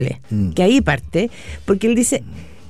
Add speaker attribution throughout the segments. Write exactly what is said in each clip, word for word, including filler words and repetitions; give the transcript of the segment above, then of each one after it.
Speaker 1: mm.
Speaker 2: que ahí parte, porque él dice,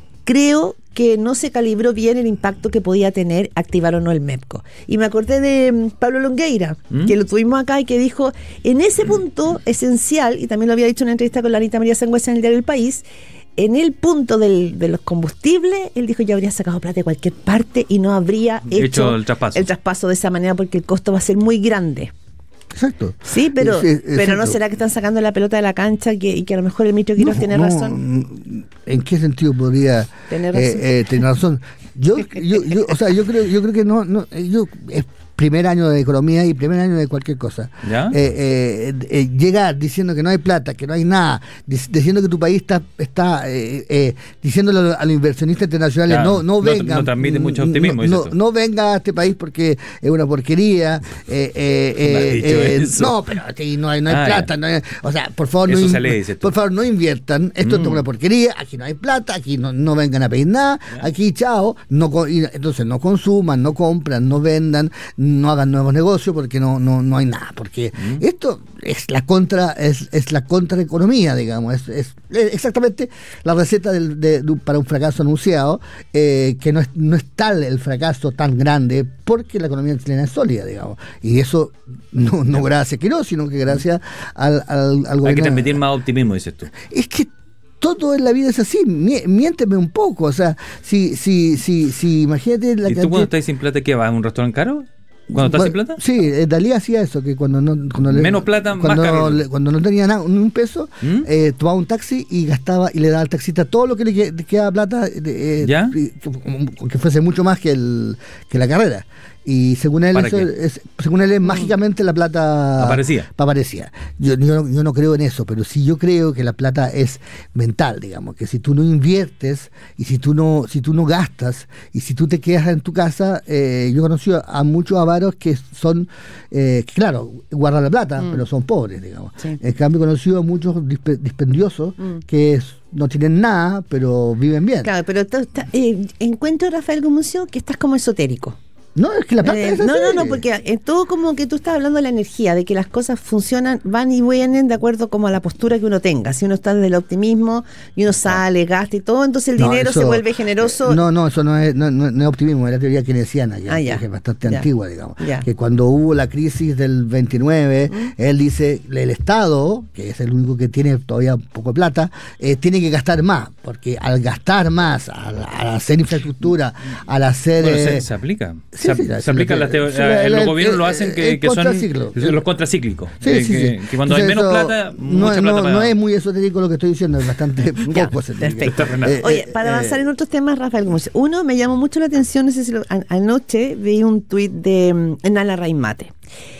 Speaker 2: creo que no se calibró bien el impacto que podía tener activar o no el MEPCO. Y me acordé de um, Pablo Longueira, ¿Mm? que lo tuvimos acá y que dijo, en ese punto esencial, y también lo había dicho en una entrevista con la Anita María Sangüesa en el diario El País, en el punto del, de los combustibles, él dijo, yo habría sacado plata de cualquier parte y no habría hecho,
Speaker 3: hecho el, traspaso.
Speaker 2: el traspaso de esa manera porque el costo va a ser muy grande.
Speaker 1: Exacto.
Speaker 2: Sí, pero,
Speaker 1: sí,
Speaker 2: pero
Speaker 1: exacto.
Speaker 2: ¿no será que están sacando la pelota de la cancha que, y que a lo mejor el ministro Quiroz
Speaker 1: no,
Speaker 2: tiene
Speaker 1: no,
Speaker 2: razón?
Speaker 1: ¿En qué sentido podría
Speaker 2: tener razón?
Speaker 1: Eh, eh, tener razón? Yo, yo, yo, o sea, yo creo, yo creo que no, no, yo es primer año de economía y primer año de cualquier cosa.
Speaker 3: ¿Ya?
Speaker 1: Eh, eh, eh, llegar diciendo que no hay plata, que no hay nada, diciendo que tu país está, está eh, eh, diciéndole a los, a los inversionistas internacionales,
Speaker 3: claro,
Speaker 1: no, no vengan.
Speaker 3: No, no transmite mucho optimismo.
Speaker 1: No, no, no venga a este país porque es una porquería. Eh, eh, eh, eh, no, pero aquí no hay, no hay
Speaker 3: ah,
Speaker 1: plata. No hay, o sea, por favor, no,
Speaker 3: eso
Speaker 1: in,
Speaker 3: se lee, dice
Speaker 1: por favor, no inviertan. Esto mm. es una porquería. Aquí no hay plata. Aquí no, no vengan a pedir nada. ¿Ya? Aquí, chao. No, entonces no consuman, no compran, no vendan, no hagan nuevos negocios porque no no no hay nada, porque mm. esto es la contra es, es la contraeconomía, digamos, es, es, es exactamente la receta del, de, de, para un fracaso anunciado, eh, que no es no es tal el fracaso tan grande porque la economía chilena es sólida, digamos, y eso no, no gracias a Quiroz, sino que gracias al, al, al gobierno.
Speaker 3: Hay que transmitir más optimismo, dices tú.
Speaker 1: Es que todo en la vida es así, miénteme un poco, o sea, si si si si imagínate la
Speaker 3: ¿Y tú cuando estás sin plata qué vas a un restaurante caro? ¿Cuando estás sin plata?
Speaker 1: Sí, Dalí hacía eso, que cuando no cuando
Speaker 3: menos
Speaker 1: le,
Speaker 3: plata,
Speaker 1: cuando,
Speaker 3: más caro.
Speaker 1: Le, cuando no tenía nada, un peso, ¿Mm? eh, tomaba un taxi y gastaba y le daba al taxista todo lo que le quedaba plata, eh,
Speaker 3: ¿Ya?
Speaker 1: Que, que fuese mucho más que el que la carrera. Y según él, eso es, según él, es, mágicamente la plata
Speaker 3: aparecía.
Speaker 1: aparecía. Yo, yo, yo no creo en eso, pero sí yo creo que la plata es mental, digamos, que si tú no inviertes y si tú no, si tú no gastas y si tú te quedas en tu casa, eh, yo he conocido a muchos avaros que son, eh, que claro, guardan la plata, mm. pero son pobres, digamos. Sí. En cambio, he conocido a muchos disp- dispendiosos mm. que es, no tienen nada, pero viven bien.
Speaker 2: Claro, pero t- t- eh, encuentro, Rafael Gumucio, que estás como esotérico.
Speaker 1: No, es que la plata
Speaker 2: eh,
Speaker 1: es así.
Speaker 2: No, no, no, porque es todo como que tú estás hablando de la energía, de que las cosas funcionan, van y vienen de acuerdo como a la postura que uno tenga. Si uno está desde el optimismo y uno sale, gasta y todo, entonces el
Speaker 1: no,
Speaker 2: dinero
Speaker 1: eso,
Speaker 2: se vuelve generoso.
Speaker 1: No, no, eso no es, no, no, no es optimismo, es la teoría keynesiana, ya,
Speaker 2: ah, ya.
Speaker 1: que es bastante
Speaker 2: ya.
Speaker 1: antigua, digamos.
Speaker 2: Ya.
Speaker 1: Que cuando hubo la crisis del veintinueve, ¿Mm? él dice, el Estado, que es el único que tiene todavía poco de plata, eh, tiene que gastar más, porque al gastar más, al, al hacer infraestructura, al hacer...
Speaker 3: Bueno,
Speaker 1: eh,
Speaker 3: se, se aplica.
Speaker 1: Sí,
Speaker 3: se,
Speaker 1: sí,
Speaker 3: se
Speaker 1: sí,
Speaker 3: aplica
Speaker 1: sí,
Speaker 3: las teo-
Speaker 1: sí, la,
Speaker 3: los
Speaker 1: la,
Speaker 3: gobiernos
Speaker 1: el,
Speaker 3: lo hacen que,
Speaker 1: el
Speaker 3: que son
Speaker 1: sí.
Speaker 3: los contracíclicos.
Speaker 1: Sí,
Speaker 3: eh,
Speaker 1: sí,
Speaker 3: que,
Speaker 1: sí.
Speaker 3: que cuando
Speaker 1: Entonces,
Speaker 3: hay menos
Speaker 1: eso,
Speaker 3: plata,
Speaker 1: no,
Speaker 3: mucha
Speaker 1: no,
Speaker 3: plata para...
Speaker 1: no es muy esotérico lo que estoy diciendo, es bastante poco
Speaker 2: Perfecto.
Speaker 1: Eh,
Speaker 2: Oye, para
Speaker 1: eh,
Speaker 2: avanzar en otros temas, Rafael, como dice, uno me llamó mucho la atención, no sé si lo, an- anoche vi un tuit de um, Nala Raimate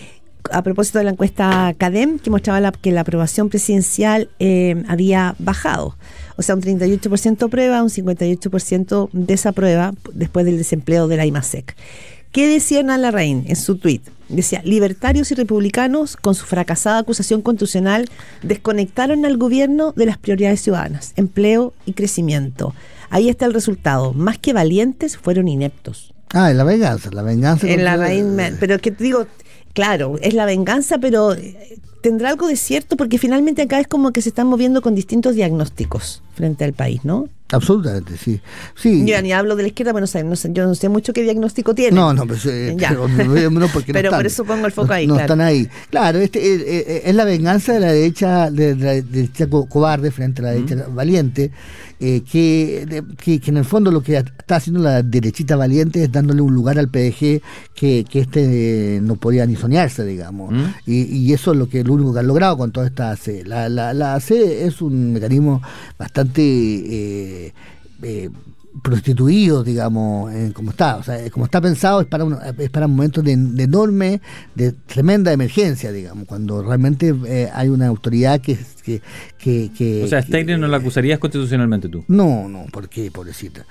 Speaker 2: a propósito de la encuesta CADEM que mostraba la, que la aprobación presidencial eh, había bajado. O sea, un treinta y ocho por ciento aprueba, un cincuenta y ocho por ciento desaprueba después del desempleo de la IMASEC. ¿Qué decía Nala Rain en su tuit? Decía, libertarios y republicanos, con su fracasada acusación constitucional, desconectaron al gobierno de las prioridades ciudadanas, empleo y crecimiento. Ahí está el resultado. Más que valientes, fueron ineptos.
Speaker 1: Ah, en la venganza, la venganza.
Speaker 2: En la
Speaker 1: contra...
Speaker 2: Rain, pero que te digo, claro, es la venganza, pero tendrá algo de cierto, porque finalmente acá es como que se están moviendo con distintos diagnósticos frente al país, ¿no?
Speaker 1: Absolutamente, sí. sí.
Speaker 2: Yo ni hablo de la izquierda, pero no sé, no sé, yo no sé mucho qué diagnóstico tiene.
Speaker 1: No, no, pero, eh, pero, no, porque
Speaker 2: pero
Speaker 1: no
Speaker 2: por eso pongo el foco ahí,
Speaker 1: no,
Speaker 2: claro.
Speaker 1: No están ahí. Claro, este eh, eh, es la venganza de la derecha, de la derecha co- cobarde frente a la derecha mm. valiente, eh, que, de, que, que en el fondo lo que está haciendo la derechita valiente es dándole un lugar al P D G que, que este eh, no podía ni soñarse, digamos. Mm. Y, y eso es lo que lo único que han logrado con toda esta A C. La, la, la A C es un mecanismo bastante... Eh, Eh, prostituidos, digamos, eh, como está, o sea, como está pensado es para un, es para momentos de, de enorme, de tremenda emergencia, digamos, cuando realmente eh, hay una autoridad que que, que, que
Speaker 3: o sea, Steiner no la acusarías constitucionalmente tú.
Speaker 1: No, no, ¿por qué, pobrecita?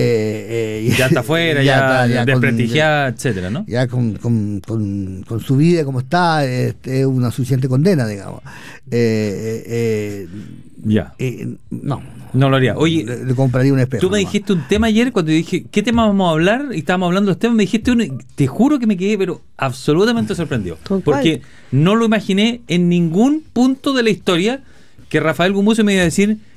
Speaker 1: Eh, eh,
Speaker 3: ya está afuera, ya, ya, ya desprestigiada, etcétera, ¿no?
Speaker 1: Ya con, con, con, con su vida como está, es, es una suficiente condena, digamos. Eh, eh,
Speaker 3: ya.
Speaker 1: Eh, no.
Speaker 3: No lo haría. Oye,
Speaker 1: le, le compraría un espejo.
Speaker 3: Tú me
Speaker 1: nomás.
Speaker 3: dijiste un tema ayer cuando dije, ¿qué tema vamos a hablar? Y estábamos hablando de los temas, me dijiste uno, y te juro que me quedé, pero absolutamente sorprendido. Porque no lo imaginé en ningún punto de la historia que Rafael Gumucio me iba a decir